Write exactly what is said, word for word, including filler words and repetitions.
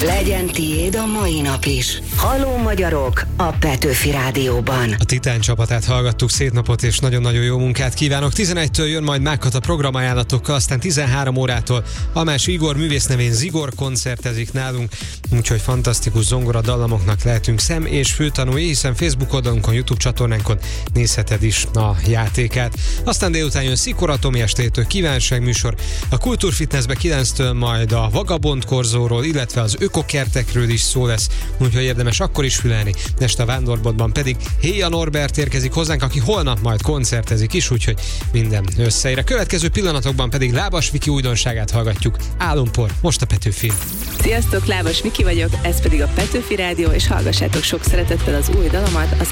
Legyen tiéd a mai nap is. Halló magyarok a Petőfi Rádióban. A Titán csapatát hallgattuk, szép napot és nagyon-nagyon jó munkát kívánok. tizenegytől jön majd Mákata programajánlatokkal, aztán tizenhárom órától Almási Igor művész nevén Zigor koncertezik nálunk, úgyhogy fantasztikus zongora dallamoknak lehetünk szem és főtanúi, hiszen Facebook oldalunkon, YouTube csatornánkon nézheted is a játékát. Aztán délután jön Szikor Atomi estétől kívánságműsor, a Kultúrfitnessbe kilenctől majd a Vagabond korzóról, illetve az ökokertekről is szó lesz, úgyhogy érdemes akkor is fülelni. Este a Vándorbotban pedig Héja Norbert érkezik hozzánk, aki holnap majd koncertezik is, úgyhogy minden összeér. A következő pillanatokban pedig Lábas Viki újdonságát hallgatjuk. Álompor, most a Petőfi. Sziasztok, Lábas Viki vagyok, ez pedig a Petőfi Rádió, és hallgassátok sok szeretettel az új dalomat, az